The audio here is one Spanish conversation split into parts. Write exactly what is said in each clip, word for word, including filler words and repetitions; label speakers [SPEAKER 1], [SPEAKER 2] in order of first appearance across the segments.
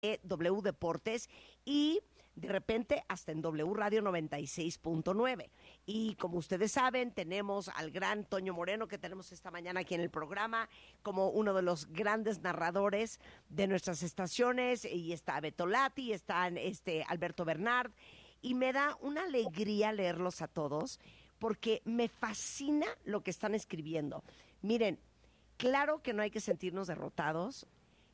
[SPEAKER 1] W Deportes y de repente hasta en W Radio noventa y seis punto nueve. Y como ustedes saben, tenemos al gran Toño Moreno, que tenemos esta mañana aquí en el programa, como uno de los grandes narradores de nuestras estaciones, y está Beto Lati, y está este Alberto Bernard, y me da una alegría leerlos a todos, porque me fascina lo que están escribiendo. Miren, claro que no hay que sentirnos derrotados.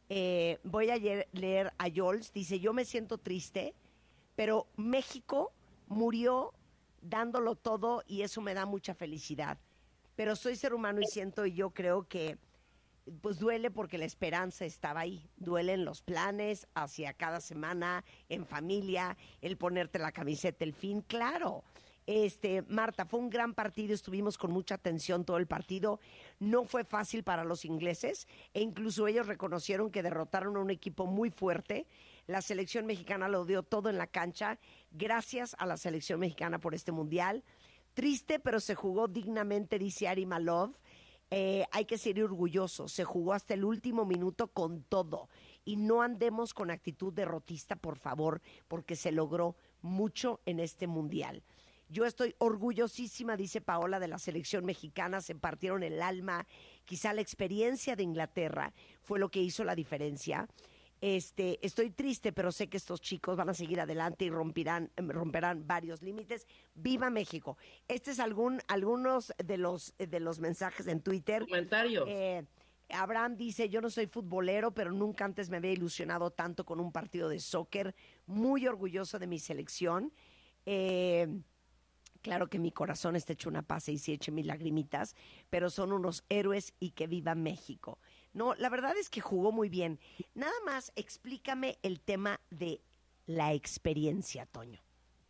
[SPEAKER 1] Eh, voy a leer a Yols, dice, yo me siento triste, pero México murió dándolo todo y eso me da mucha felicidad. Pero soy ser humano y siento, y yo creo que pues duele porque la esperanza estaba ahí. Duelen los planes hacia cada semana, en familia, el ponerte la camiseta, el fin, claro. Este, Marta, fue un gran partido, estuvimos con mucha atención todo el partido, no fue fácil para los ingleses, e incluso ellos reconocieron que derrotaron a un equipo muy fuerte. La selección mexicana lo dio todo en la cancha, gracias a la selección mexicana por este mundial. Triste, pero se jugó dignamente, dice Ari Malov. Eh, hay que ser orgullosos, se jugó hasta el último minuto con todo, y no andemos con actitud derrotista, por favor, porque se logró mucho en este mundial. Yo estoy orgullosísima, dice Paola, de la selección mexicana, se partieron el alma, quizá la experiencia de Inglaterra fue lo que hizo la diferencia. Este, estoy triste, pero sé que estos chicos van a seguir adelante y romperán, romperán varios límites. ¡Viva México! Este es algún, algunos de los, de los mensajes en Twitter.
[SPEAKER 2] Comentarios.
[SPEAKER 1] Eh, Abraham dice, yo no soy futbolero, pero nunca antes me había ilusionado tanto con un partido de soccer. Muy orgulloso de mi selección. Eh... Claro que mi corazón está hecho una pasa y se eche mis lagrimitas, pero son unos héroes y que viva México. No, la verdad es que jugó muy bien. Nada más explícame el tema de la experiencia, Toño.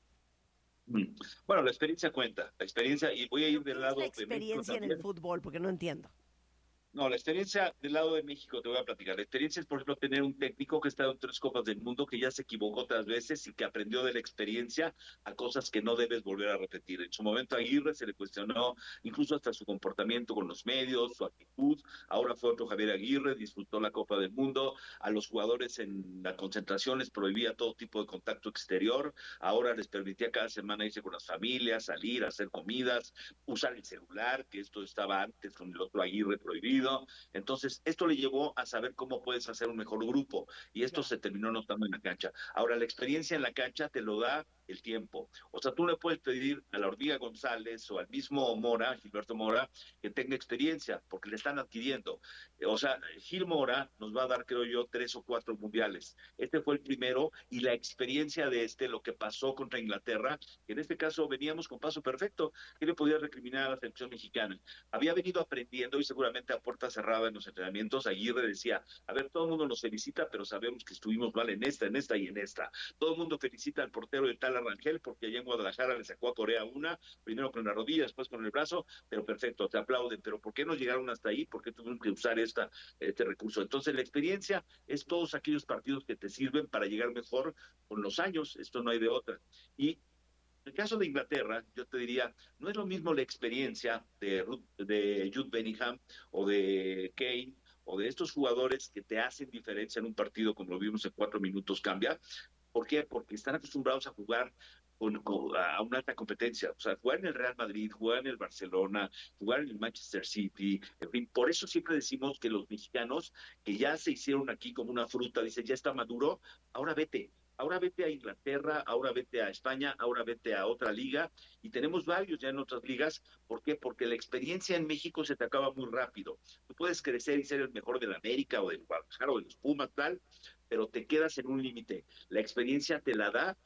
[SPEAKER 3] Bueno, la experiencia cuenta, la experiencia, y voy a ir del lado de México.
[SPEAKER 1] ¿Qué es la experiencia en el fútbol? Porque no entiendo.
[SPEAKER 3] No, la experiencia del lado de México te voy a platicar. La experiencia es, por ejemplo, tener un técnico que ha estado en tres Copas del Mundo, que ya se equivocó otras veces y que aprendió de la experiencia a cosas que no debes volver a repetir. En su momento a Aguirre se le cuestionó incluso hasta su comportamiento con los medios, su actitud. Ahora fue otro Javier Aguirre, disfrutó la Copa del Mundo. A los jugadores en la concentración les prohibía todo tipo de contacto exterior. Ahora les permitía cada semana irse con las familias, salir, hacer comidas, usar el celular, que esto estaba antes con el otro Aguirre prohibido. Entonces, esto le llevó a saber cómo puedes hacer un mejor grupo, y esto se terminó notando en la cancha. Ahora, la experiencia en la cancha te lo da el tiempo. O sea, tú le puedes pedir a la Hormiga González o al mismo Mora, Gilberto Mora, que tenga experiencia, porque le están adquiriendo. O sea, Gil Mora nos va a dar, creo yo, tres o cuatro mundiales. Este fue el primero, y la experiencia de este, lo que pasó contra Inglaterra, que en este caso veníamos con paso perfecto. ¿Qué le podía recriminar a la selección mexicana? Había venido aprendiendo, y seguramente a puerta cerrada en los entrenamientos, Aguirre decía, a ver, todo el mundo nos felicita, pero sabemos que estuvimos mal en esta, en esta y en esta. Todo el mundo felicita al portero de tal Rangel, porque allá en Guadalajara le sacó a Corea una, primero con la rodilla, después con el brazo, pero perfecto, te aplauden, pero ¿por qué no llegaron hasta ahí? ¿Por qué tuvieron que usar esta, este recurso? Entonces la experiencia es todos aquellos partidos que te sirven para llegar mejor con los años, esto no hay de otra. Y en el caso de Inglaterra, yo te diría, no es lo mismo la experiencia de, Ruth, de Jude Bellingham o de Kane o de estos jugadores que te hacen diferencia en un partido, como lo vimos en cuatro minutos cambia. ¿Por qué? Porque están acostumbrados a jugar con, con, a una alta competencia. O sea, jugar en el Real Madrid, jugar en el Barcelona, jugar en el Manchester City, en fin, por eso siempre decimos que los mexicanos que ya se hicieron aquí como una fruta, dicen, ya está maduro, ahora vete. Ahora vete a Inglaterra, ahora vete a España, ahora vete a otra liga, y tenemos varios ya en otras ligas. ¿Por qué? Porque la experiencia en México se te acaba muy rápido. Tú puedes crecer y ser el mejor de la América o del Guadalajara o de los Pumas, tal, pero te quedas en un límite. La experiencia te la da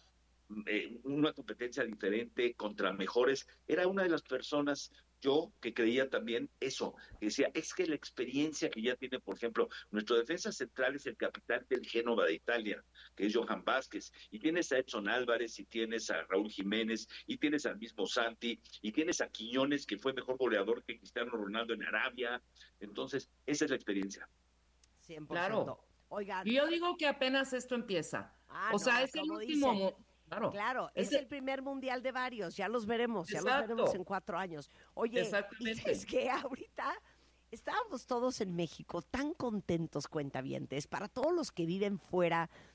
[SPEAKER 3] eh, una competencia diferente contra mejores. Era una de las personas, yo, que creía también eso, que decía, es que la experiencia que ya tiene, por ejemplo, nuestro defensa central es el capitán del Génova de Italia, que es Johan Vázquez, y tienes a Edson Álvarez, y tienes a Raúl Jiménez, y tienes al mismo Santi, y tienes a Quiñones, que fue mejor goleador que Cristiano Ronaldo en Arabia. Entonces, esa es la experiencia.
[SPEAKER 1] cien por ciento. Claro.
[SPEAKER 2] Oigan. Yo digo que apenas esto empieza.
[SPEAKER 1] Ah,
[SPEAKER 2] o sea,
[SPEAKER 1] no,
[SPEAKER 2] es el último...
[SPEAKER 1] Dice,
[SPEAKER 2] claro,
[SPEAKER 1] claro es, es el primer mundial de varios, ya los veremos, ya
[SPEAKER 2] Exacto.
[SPEAKER 1] los veremos en cuatro años. Oye, es que ahorita estábamos todos en México tan contentos, cuentavientes, para todos los que viven fuera